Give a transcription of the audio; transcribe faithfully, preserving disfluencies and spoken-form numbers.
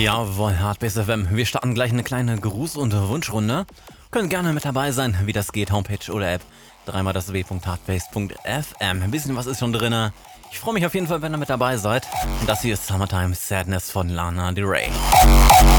Jawohl, Hardbase F M. Wir starten gleich eine kleine Gruß- und Wunschrunde. Könnt gerne mit dabei sein, wie das geht, Homepage oder App. Dreimal das w punkt hardbase punkt f m. Ein bisschen was ist schon drin. Ich freue mich auf jeden Fall, wenn ihr mit dabei seid. Und das hier ist Summertime Sadness von Lana Del Rey.